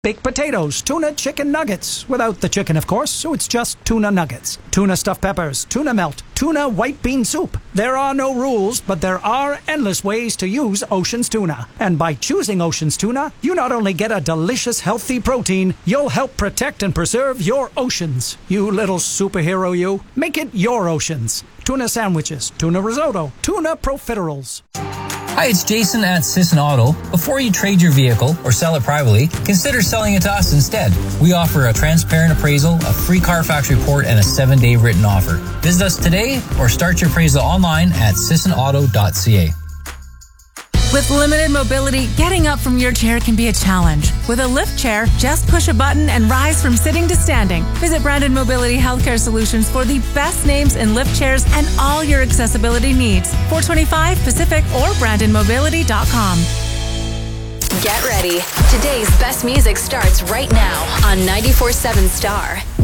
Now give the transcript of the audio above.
Baked potatoes, tuna chicken nuggets. Without the chicken, of course, so it's just tuna nuggets. Tuna stuffed peppers, tuna melt, tuna white bean soup. There are no rules, but there are endless ways to use Ocean's Tuna. And by choosing Ocean's Tuna, you not only get a delicious, healthy protein, you'll help protect and preserve your oceans. You little superhero, you. Make it your oceans. Tuna sandwiches, tuna risotto, tuna profiteroles. Hi, it's Jason at Sisson Auto. Before you trade your vehicle or sell it privately, consider selling it to us instead. We offer a transparent appraisal, a free Carfax report, and a 7-day written offer. Visit us today or start your appraisal online at sissonauto.ca. With limited mobility, getting up from your chair can be a challenge. With a lift chair, just push a button and rise from sitting to standing. Visit Brandon Mobility Healthcare Solutions for the best names in lift chairs and all your accessibility needs. 425 Pacific or BrandonMobility.com. Get ready. Today's best music starts right now on 94.7 Star.